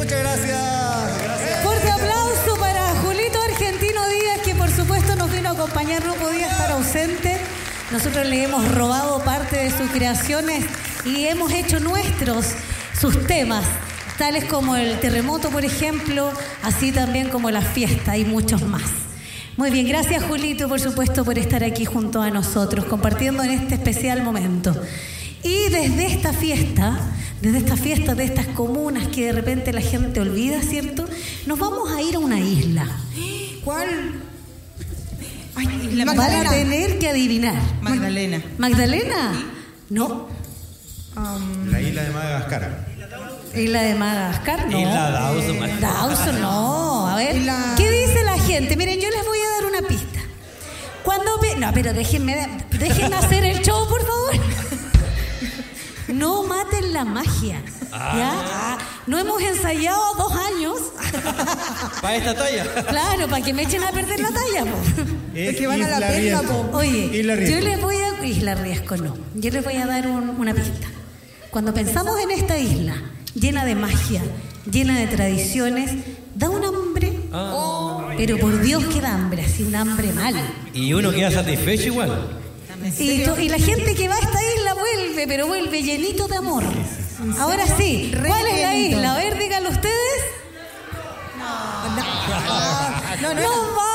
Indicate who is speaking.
Speaker 1: Muchas gracias.
Speaker 2: Fuerte aplauso para Julito Argentino Díaz, que por supuesto nos vino a acompañar, no podía estar ausente. Nosotros le hemos robado parte de sus creaciones y hemos hecho nuestros sus temas, tales como el terremoto, por ejemplo, así también como la fiesta y muchos más. Muy bien, gracias Julito, por supuesto, por estar aquí junto a nosotros, compartiendo en este especial momento. Y desde esta fiesta, de estas comunas que de repente la gente olvida, ¿cierto? Nos vamos a ir a una isla.
Speaker 3: ¿Cuál? Ay, Isla
Speaker 2: Van
Speaker 3: Magdalena.
Speaker 2: a tener que adivinar.
Speaker 3: Magdalena.
Speaker 2: ¿Magdalena? No.
Speaker 1: La isla de Madagascar.
Speaker 2: ¿Isla de Madagascar? No.
Speaker 4: Isla Dawson.
Speaker 2: Dawson, no. A ver,
Speaker 3: Isla-
Speaker 2: ¿qué dice la gente? Miren, yo les voy a dar una pista. No, pero déjenme hacer el show, por favor. No maten la magia. ¿Ya? No hemos ensayado 2 años.
Speaker 4: Para esta talla.
Speaker 2: Claro, para que me echen a perder la talla, po.
Speaker 1: Es
Speaker 3: que van a la
Speaker 1: Isla
Speaker 3: perla,
Speaker 1: Riesco.
Speaker 3: po.
Speaker 2: Oye,
Speaker 1: Isla
Speaker 2: yo
Speaker 1: Riesco.
Speaker 2: les voy a... Isla Riesco no. Yo les voy a dar una pista. Cuando pensamos en esta isla, llena de magia, llena de tradiciones, da un hambre. Pero por Dios que da hambre, así un hambre mal.
Speaker 4: Y uno queda satisfecho igual.
Speaker 2: Y la gente que va a esta isla vuelve, pero vuelve llenito de amor. Ahora sí, ¿cuál es la
Speaker 3: llenito.
Speaker 2: isla? A ver, díganlo ustedes.
Speaker 3: No,
Speaker 2: ¡No